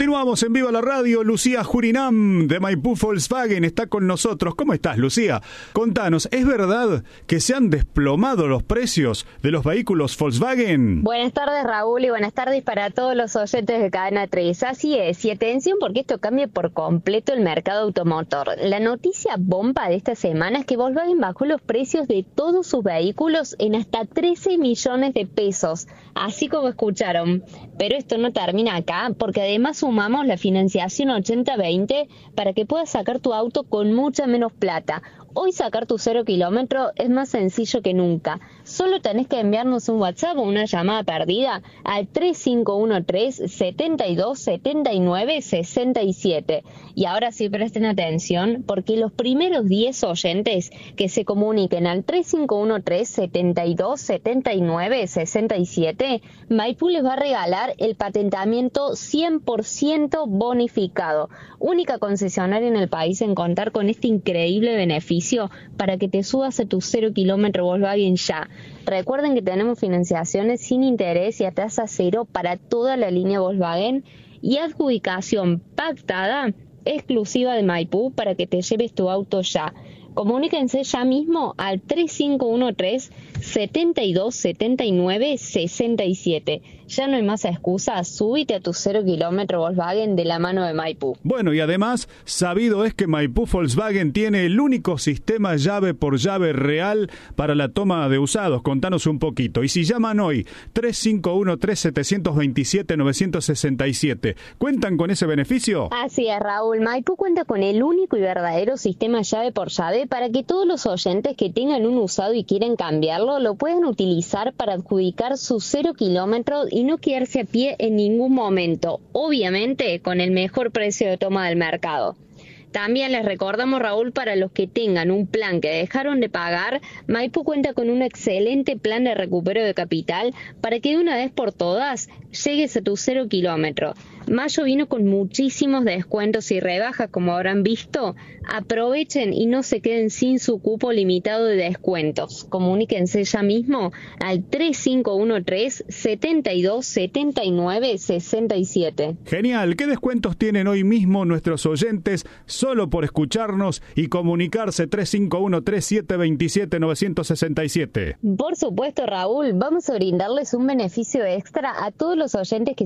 Continuamos en Viva la Radio. Lucía Jurinam de Maipú Volkswagen está con nosotros. ¿Cómo estás, Lucía? Contanos, ¿es verdad que se han desplomado los precios de los vehículos Volkswagen? Buenas tardes, Raúl, y buenas tardes para todos los oyentes de Cadena 3. Así es, y atención porque esto cambia por completo el mercado automotor. La noticia bomba de esta semana es que Volkswagen bajó los precios de todos sus vehículos en hasta 13 millones de pesos, así como escucharon. Pero esto no termina acá, porque además sumamos la financiación 80-20 para que puedas sacar tu auto con mucha menos plata. Hoy sacar tu 0 kilómetro es más sencillo que nunca. Solo tenés que enviarnos un WhatsApp o una llamada perdida al 3513-7279-67. Y ahora sí presten atención, porque los primeros 10 oyentes que se comuniquen al 3513-7279-67, Maipú les va a regalar el patentamiento 100% bonificado. Única concesionaria en el país en contar con este increíble beneficio para que te subas a tu 0 kilómetro Volkswagen ya. Recuerden que tenemos financiaciones sin interés y a tasa cero para toda la línea Volkswagen y adjudicación pactada exclusiva de Maipú para que te lleves tu auto ya. Comuníquense ya mismo al 3513-7279-67. Ya no hay más excusas, súbite a tu 0 kilómetro Volkswagen de la mano de Maipú. Bueno, y además, sabido es que Maipú Volkswagen tiene el único sistema llave por llave real para la toma de usados. Contanos un poquito. Y si llaman hoy, 3513-727-967, ¿cuentan con ese beneficio? Así es, Raúl. Maipú cuenta con el único y verdadero sistema llave por llave para que todos los oyentes que tengan un usado y quieren cambiarlo, lo puedan utilizar para adjudicar su 0 kilómetro y no quedarse a pie en ningún momento, obviamente con el mejor precio de toma del mercado. También les recordamos, Raúl, para los que tengan un plan que dejaron de pagar, Maipú cuenta con un excelente plan de recupero de capital para que de una vez por todas llegues a tu 0 kilómetro. Mayo vino con muchísimos descuentos y rebajas, como habrán visto. Aprovechen y no se queden sin su cupo limitado de descuentos. Comuníquense ya mismo al 3513-7279-67. Genial. ¿Qué descuentos tienen hoy mismo nuestros oyentes solo por escucharnos y comunicarse? 3513-727-967. Por supuesto, Raúl, vamos a brindarles un beneficio extra a todos los oyentes que